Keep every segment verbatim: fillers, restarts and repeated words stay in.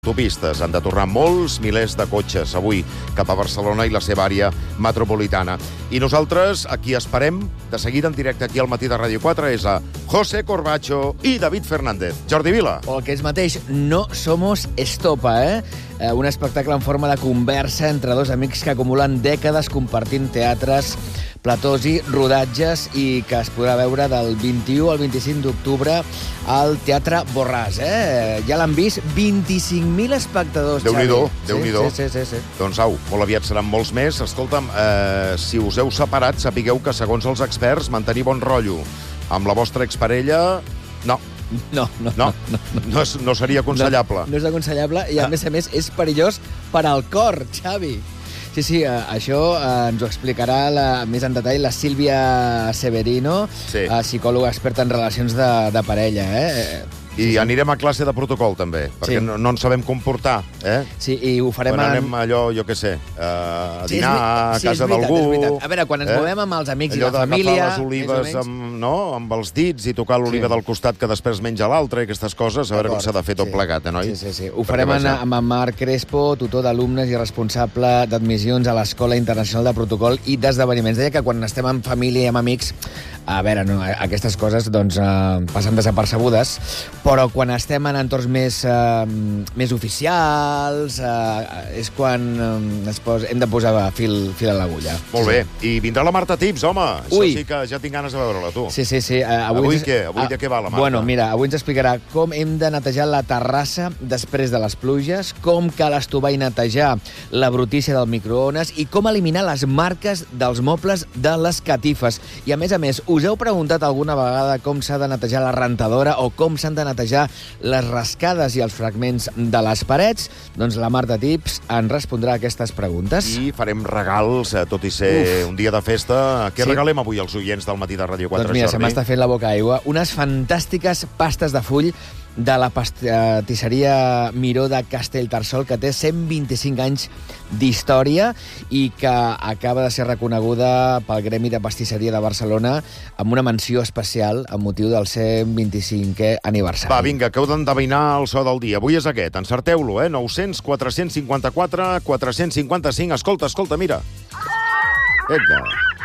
autopistes. Han de tornar molts milers de cotxes avui cap a Barcelona i la seva àrea metropolitana. I nosaltres aquí esperem, de seguida en directe aquí al Matí de Ràdio quatre, és a José Corbacho i David Fernández. Jordi Vila. O el que és mateix, no somos estopa, eh? eh? Un espectacle en forma de conversa entre dos amics que acumulen dècades compartint teatres, platós i rodatges i que es podrà veure del vint-i-u al vint-i-cinc d'octubre al Teatre Borràs. Eh? Ja l'han vist vint-i-cinc mil espectadors, Xavi. Déu-n'hi-do, Déu-n'hi-do. Sí, sí, sí, sí. Doncs au, molt aviat seran molts més. Escolta'm, eh, si us heu separat, sapigueu que, segons els experts, mantenir bon rotllo amb la vostra exparella, no. No, no, no, no, no, no. no, és, no seria aconsellable. No, no és aconsellable i, a més a més, és perillós per al cor, Xavi. Sí, sí, eh, això eh, ens ho explicarà la, més en detall la Sílvia Severino, sí. eh, psicòloga experta en relacions de, de parella. Eh? I sí, sí. anirem a classe de protocol, també, perquè sí. no, no ens sabem comportar. Eh? Sí, i ho farem... Quan en... anem allò, jo què sé, uh, a sí, dinar a sí, casa veritat, d'algú... A veure, quan ens eh? movem amb els amics allò i la família... Allò d'agafar les olives amb, no? amb els dits i tocar l'oliva sí. del costat que després menja l'altre, i aquestes coses, a veure com s'ha de fer tot sí. plegat, eh, noi? Sí, sí, sí. Ho farem en, amb en Marc Crespo, tutor d'alumnes i responsable d'admissions a l'Escola Internacional de Protocol i d'Esdeveniments. Deia que quan estem en família i amb amics, a veure, no, aquestes coses doncs, eh, passen desapercebudes, però quan estem en entorns més, eh, més oficials, eh, és quan eh, es pos, hem de posar fil, fil a l'agulla. Molt bé. I vindrà la Marta Tips, home. Ui. Això sí que ja tinc ganes de veure-la, tu. Sí, sí, sí. Eh, avui avui ens... què? Avui ah, de què va la Marta? Bueno, mira, avui ens explicarà com hem de netejar la terrassa després de les pluges, com cal estovar i netejar la brutícia del microones i com eliminar les marques dels mobles de les catifes. I, a més a més, us heu preguntat alguna vegada com s'ha de netejar la rentadora o com s'han de netejar les rascades i els fragments de les parets? Doncs la Marta Tips en respondrà a aquestes preguntes. I farem regals, tot i ser Uf. un dia de festa. Què sí. regalem avui als oients del Matí de Ràdio quatre, Doncs mira, Jordi? se m'està fent la boca aigua. Unes fantàstiques pastes de full de la pastisseria Miró de Castellterçol, que té cent vint-i-cinc anys d'història i que acaba de ser reconeguda pel Gremi de Pastisseria de Barcelona amb una menció especial amb motiu del cent vint-i-cinquè aniversari. Va, vinga, que heu d'endevinar el so del dia. Avui és aquest, encerteu-lo, eh? nou cents, quatre-cents cinquanta-quatre, quatre-cents cinquanta-cinc. Escolta, escolta, mira. Vinga.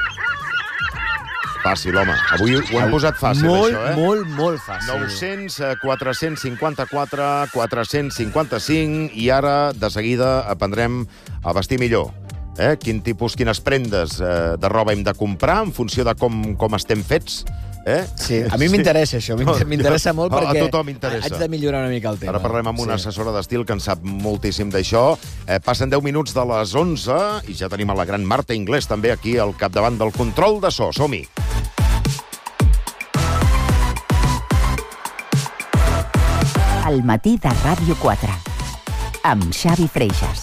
Fàcil, home. Avui ho hem posat fàcil, molt, això, eh? Molt, molt fàcil. nou cents, quatre-cents cinquanta-quatre, quatre-cents cinquanta-cinc, i ara, de seguida, aprendrem a vestir millor. Eh? Quin tipus, quines prendes eh, de roba hem de comprar en funció de com, com estem fets. Eh? Sí, a mi m'interessa això, m'interessa molt perquè a tothom m'interessa. Haig de millorar una mica el tema. Ara parlem amb una sí. assessora d'estil que en sap moltíssim d'això. Eh, passen deu minuts de les onze i ja tenim a la gran Marta Inglés també aquí al capdavant del control de so. Som-hi! El Matí de Ràdio quatre amb Xavi Freixas.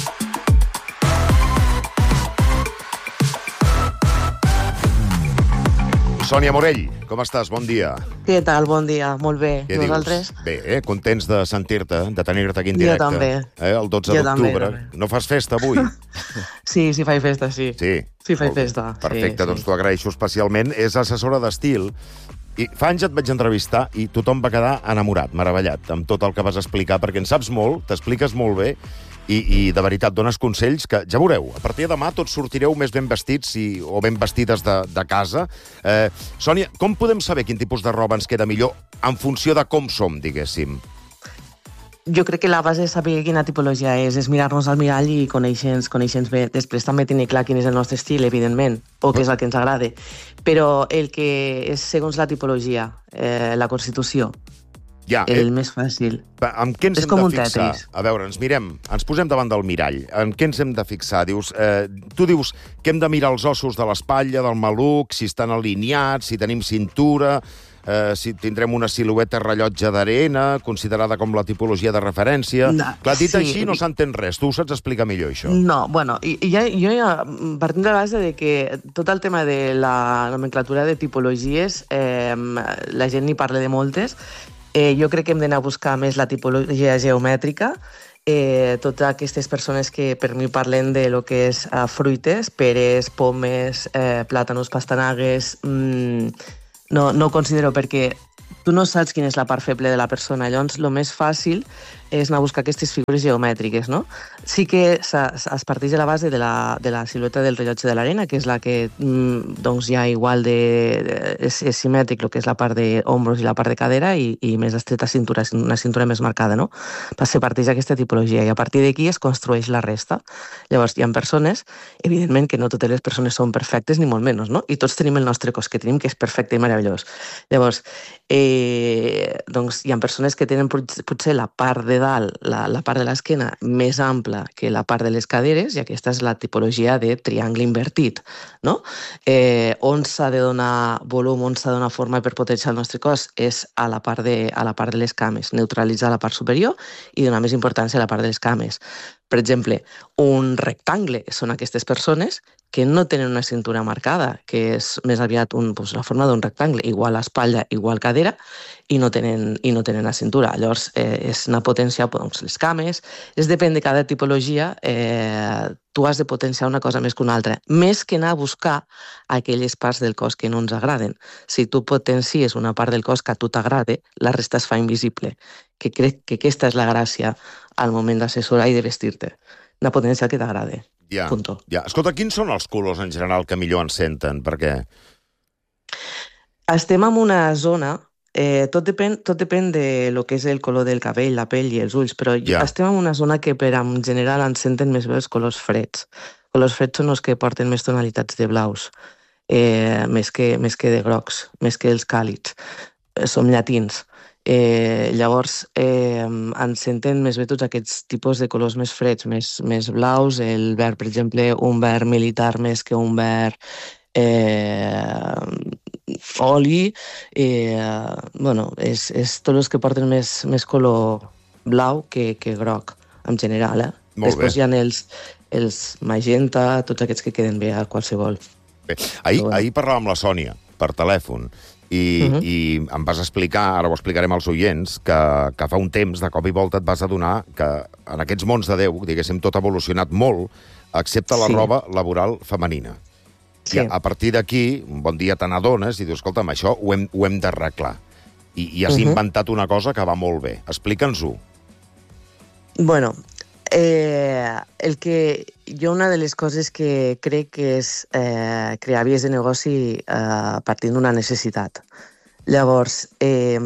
Sònia Morell, com estàs? Bon dia. Què tal? Bon dia. Molt bé. Què I vosaltres? Dius? Bé, eh? Contents de sentir-te, de tenir-te aquí en directe. Jo també. Eh? El dotze d'octubre. No fas festa avui? sí, sí, faig festa, sí. Sí? Sí, faig festa. Perfecte, sí, doncs sí. t'ho agraeixo especialment. És assessora d'estil. I fa anys et vaig entrevistar i tothom va quedar enamorat, meravellat, amb tot el que vas explicar, perquè en saps molt, t'expliques molt bé, i, i de veritat dones consells que, ja veureu, a partir de demà tots sortireu més ben vestits i, o ben vestides de, de casa. Eh, Sònia, com podem saber quin tipus de roba ens queda millor en funció de com som, diguéssim? Jo crec que la base de saber quina tipologia és, és mirar-nos al mirall i conèixer-nos conèixer bé. Després també tenir clar quin és el nostre estil, evidentment, o què és el que ens agrada. Però el que és segons la tipologia, eh, la constitució, ja, el eh, més fàcil. Amb què ens és hem com de un fixar? Tetris. A veure, ens mirem, ens posem davant del mirall. En què ens hem de fixar? Dius, eh, tu dius que hem de mirar els ossos de l'espatlla, del maluc, si estan alineats, si tenim cintura... Eh, si tindrem una silueta rellotge d'arena, considerada com la tipologia de referència... No, Clar, dit sí. així no s'entén res. Tu ho saps explicar millor, això? No, bueno, i, i ja, jo ja partim de la base de que tot el tema de la nomenclatura de tipologies, eh, la gent n'hi parla de moltes. Eh, jo crec que hem d'anar a buscar més la tipologia geomètrica, eh, totes aquestes persones que per mi parlen de lo que és uh, fruites, peres, pomes, eh, plàtanos, pastanagues... Mm, No, no ho considero perquè tu no saps quina és la part feble de la persona. Llavors, el més fàcil és anar a buscar aquestes figures geomètriques, no? Sí que es parteix de la base de la, de la silueta del rellotge de l'arena, que és la que mm, doncs hi ha igual de... És, és simètric el que és la part d'ombros i la part de cadera i, i més estreta cintura, una cintura més marcada, no? Se parteix d'aquesta tipologia i a partir d'aquí es construeix la resta. Llavors, hi ha persones, evidentment que no totes les persones són perfectes ni molt menys, no? I tots tenim el nostre cos que tenim, que és perfecte i meravellós. Llavors, eh, doncs hi ha persones que tenen potser la part de dalt, la, la part de l'esquena més ampla que la part de les caderes, i aquesta és la tipologia de triangle invertit, no? Eh, on s'ha de donar volum, on s'ha de donar forma per potenciar el nostre cos és a la part de, a la part de les cames, neutralitzar la part superior i donar més importància a la part de les cames. Per exemple, un rectangle són aquestes persones que no tenen una cintura marcada, que és més aviat un, doncs, la forma d'un rectangle, igual espatlla, igual cadera, i no tenen, i no tenen la cintura. Llavors, eh, és una potenciar doncs, les cames, és depèn de cada tipologia, eh, tu has de potenciar una cosa més que una altra, més que anar a buscar aquelles parts del cos que no ens agraden. Si tu potencies una part del cos que a tu t'agrade, la resta es fa invisible, que crec que aquesta és la gràcia al moment d'assessorar i de vestir-te, una potència que t'agrade. Ja, Punto. ja. Escolta, quins són els colors en general que millor ens senten? Perquè... Estem en una zona, eh, tot, depèn, tot depèn de lo que és el color del cabell, la pell i els ulls, però Ja. estem en una zona que per en general ens senten més bé els colors freds. Els colors freds són els que porten més tonalitats de blaus, eh, més, que, més que de grocs, més que els càlids. Eh, som llatins. Eh, llavors, eh, ens senten més bé tots aquests tipus de colors més freds, més, més blaus, el verd, per exemple, un verd militar més que un verd eh, oli, eh, bueno, és, és tots els que porten més, més color blau que, que groc, en general, eh? Molt Després bé. hi ha els, els magenta, tots aquests que queden bé a qualsevol. Bé, ahir, Bueno. ahir parlàvem amb la Sònia, per telèfon, i, uh Mhm. -huh. i em vas explicar, ara ho explicarem als oients, que, que fa un temps, de cop i volta, et vas adonar que en aquests mons de Déu, diguéssim, tot ha evolucionat molt, excepte la Sí. roba laboral femenina. Sí. I a partir d'aquí, un bon dia te n'adones i dius, escolta'm, això ho hem, ho hem d'arreglar. I, I has uh Mhm. -huh. inventat una cosa que va molt bé. Explica'ns-ho. Bueno, eh, el que jo una de les coses que crec que és eh, crear vies de negoci eh, partint d'una necessitat. Llavors, eh,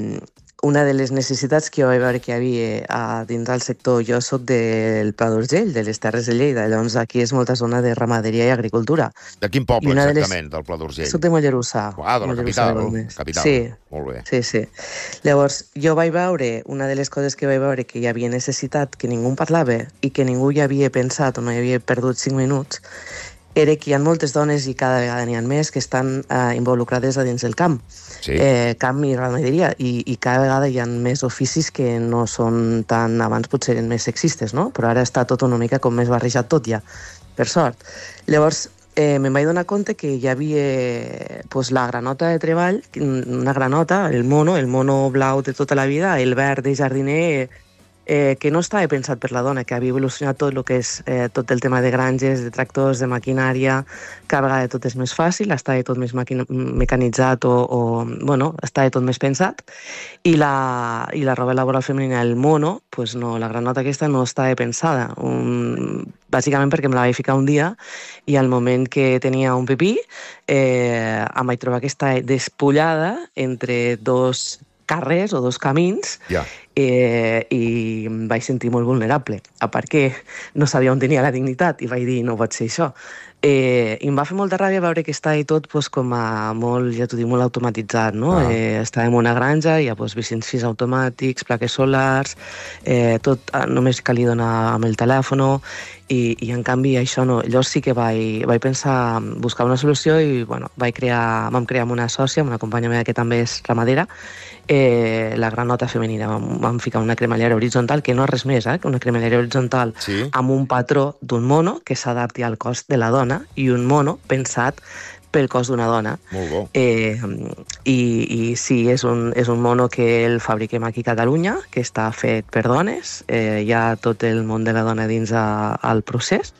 una de les necessitats que jo vaig veure que hi havia a dins del sector, jo soc del Pla d'Urgell, de les Terres de Lleida, llavors aquí és molta zona de ramaderia i agricultura. De quin poble, I una de les- exactament, del Pla d'Urgell? Soc de Mollerussa. Ah, de la Mollerussa capital, de Golmés. capital. Sí, Molt bé. Sí, sí. Llavors, jo vaig veure, una de les coses que vaig veure que hi havia necessitat, que ningú en parlava i que ningú hi havia pensat o no hi havia perdut cinc minuts, era que hi ha moltes dones, i cada vegada n'hi ha més, que estan eh, involucrades a dins del camp, Sí. eh, camp i ramaderia, i, i cada vegada hi ha més oficis que no són tan... Abans potser eren més sexistes, no? Però ara està tot una mica com més barrejat tot ja, per sort. Llavors, eh, me'n vaig donar compte que hi havia pues, la granota de treball, una granota, el mono, el mono blau de tota la vida, el verd de jardiner, eh, que no estava pensat per la dona, que havia evolucionat tot el que és eh, tot el tema de granges, de tractors, de maquinària, cada vegada tot és més fàcil, estava tot més maqui- mecanitzat o, o, bueno, estava tot més pensat, i la, i la roba laboral femenina, el mono, pues no, la granota aquesta no estava pensada, un, bàsicament perquè me la vaig ficar un dia i al moment que tenia un pipí eh, em vaig trobar que estava despullada entre dos carrers o dos camins Ja. eh, i em vaig sentir molt vulnerable. A part que no sabia on tenia la dignitat i vaig dir, no pot ser això. Eh, I em va fer molta ràbia veure que estava tot pues, com a molt, ja t'ho dic, molt automatitzat, no? Ah. Eh, estava en una granja, hi ha pues, vicins fis automàtics, plaques solars, eh, tot eh, només calia donar amb el telèfon, i, i en canvi això no. Llavors sí que vaig, vaig pensar buscar una solució i bueno, vaig crear, vam crear amb una sòcia, amb una companya meva que també és ramadera, eh, la granota femenina. Vam, vam ficar una cremallera horitzontal, que no és res més, eh, que una cremallera horitzontal Sí. amb un patró d'un mono que s'adapti al cos de la dona i un mono pensat pel cos d'una dona. Molt bo. Eh, i, I sí, és un, és un mono que el fabriquem aquí a Catalunya, que està fet per dones, eh, hi ha tot el món de la dona dins a, al procés,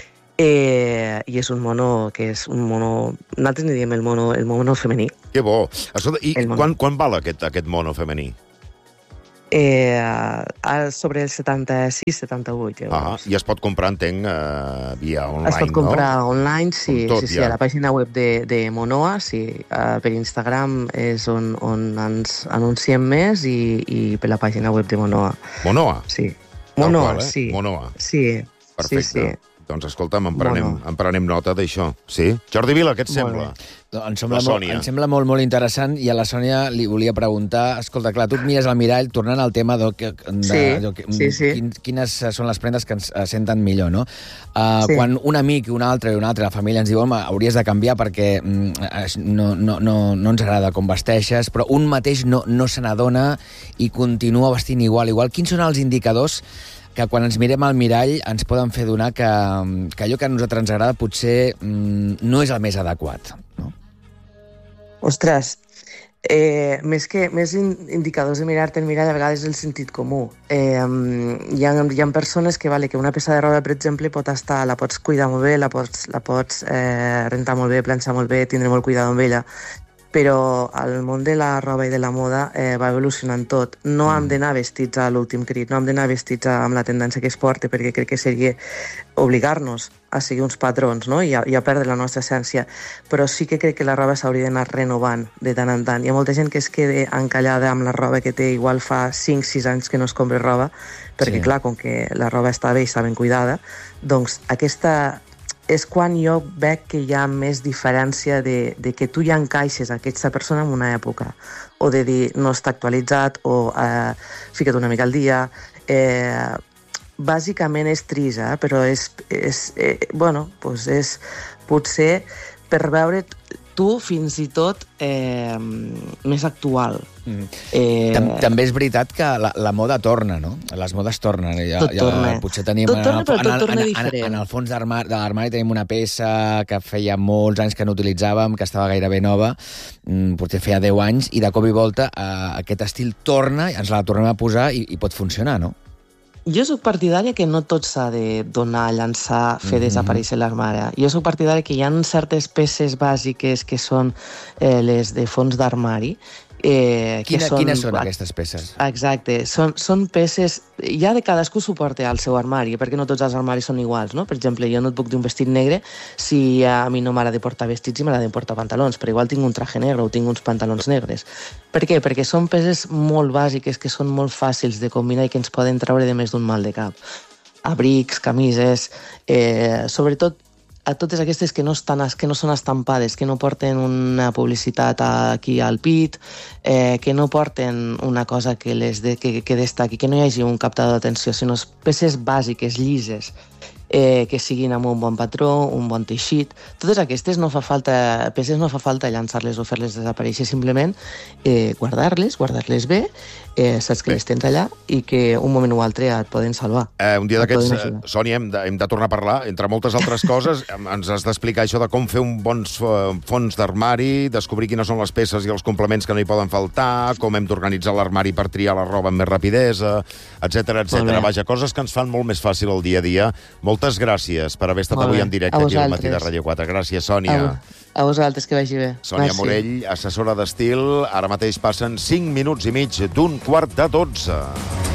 eh, i és un mono que és un mono... Nosaltres n'hi diem el mono, el mono femení. Que bo. Escolta, i El mono. quan, quan val aquest, aquest mono femení? eh, a, sobre els setanta-sis setanta-vuit euros. Ah, I es pot comprar, entenc, eh, via online, no? Es pot comprar no? online, sí, tot, sí, sí, ja. a la pàgina web de, de Monoa, sí, uh, per Instagram és on, on ens anunciem més i, i per la pàgina web de Monoa. Monoa? Sí. Tal Monoa, qual, eh? sí. Monoa. Sí, perfecte. sí, sí. Doncs escolta'm, en prenem, en prenem nota d'això. Sí? Jordi Vila, què et sembla? Em sembla, molt, em sembla molt, molt interessant, i a la Sònia li volia preguntar, escolta, clar, tu et mires al mirall, tornant al tema de, de, sí, de, de sí, sí. Quin, quines són les prendes que ens senten millor, no? Uh, sí. Quan un amic i un altre i un altre, la família ens diu, home, hauries de canviar perquè mm, no, no, no, no ens agrada com vesteixes, però un mateix no, no se n'adona i continua vestint igual, igual. Quins són els indicadors que quan ens mirem al mirall ens poden fer donar que, que allò que a nosaltres ens agrada potser mm, no és el més adequat, no? Ostres, eh, més que més indicadors de mirar-te el mirall, a vegades el sentit comú. Eh, hi, ha, hi ha persones que, vale, que una peça de roba, per exemple, pot estar, la pots cuidar molt bé, la pots, la pots eh, rentar molt bé, planxar molt bé, tindre molt cuidado amb ella, però el món de la roba i de la moda eh, va evolucionant tot. No hem d'anar vestits a l'últim crit, no hem d'anar vestits amb la tendència que es porta, perquè crec que seria obligar-nos a seguir uns patrons, no? I, a, i a perdre la nostra essència. Però sí que crec que la roba s'hauria d'anar renovant de tant en tant. Hi ha molta gent que es queda encallada amb la roba que té, igual fa cinc sis anys que no es compra roba, perquè, sí. clar, com que la roba està bé i està ben cuidada, doncs aquesta és quan jo veig que hi ha més diferència de, de que tu ja encaixes aquesta persona en una època, o de dir no està actualitzat, o eh, fica't una mica al dia. Eh, bàsicament és trist, eh? Però és, és, eh, bueno, doncs és potser per veure tu fins i tot eh, més actual. Mm. Eh... També és veritat que la, la moda torna, no? Les modes tornen. Ja, tot torna. Ja, potser tenim, tot torna, però tot torna en, diferent. En, en el fons de l'armari tenim una peça que feia molts anys que no utilitzàvem, que estava gairebé nova, potser feia deu anys, i de cop i volta eh, aquest estil torna, ens la tornem a posar i, i pot funcionar, no? Jo soc partidària que no tot s'ha de donar, llançar, fer mm-hmm. desaparèixer l'armari. Jo soc partidària que hi ha certes peces bàsiques que són eh, les de fons d'armari. Eh, Quina, són... Quines són aquestes peces? Exacte. Són, són peces... Ja de cadascú s'ho porta al seu armari, perquè no tots els armaris són iguals, no? Per exemple, jo no et puc dir un vestit negre si a mi no m'agrada portar vestits i m'agrada portar pantalons, però igual tinc un traje negre o tinc uns pantalons negres. Per què? Perquè són peces molt bàsiques, que són molt fàcils de combinar i que ens poden treure de més d'un mal de cap. Abrics, camises... Eh, sobretot a totes aquestes que no, estan, que no són estampades, que no porten una publicitat aquí al pit, eh, que no porten una cosa que, les de, que, que destaqui, que no hi hagi un captador d'atenció, sinó peces bàsiques, llises, eh, que siguin amb un bon patró, un bon teixit. Totes aquestes no fa falta, peces no fa falta llançar-les o fer-les desaparèixer, simplement eh, guardar-les, guardar-les bé, eh, saps que bé. Les tens allà i que un moment o altre et poden salvar. Eh, un dia d'aquests, eh, Sònia, hem de, hem de tornar a parlar, entre moltes altres coses, ens has d'explicar això de com fer un bon fons d'armari, descobrir quines són les peces i els complements que no hi poden faltar, com hem d'organitzar l'armari per triar la roba amb més rapidesa, etcètera, etcètera. Vaja, coses que ens fan molt més fàcil el dia a dia. Moltes gràcies per haver estat avui en directe aquí al Matí de Ràdio quatre. Gràcies, Sònia. A, a vosaltres, que vagi bé. Sònia Gràcies. Morell, assessora d'estil. Ara mateix passen cinc minuts i mig d'un quart de dotze.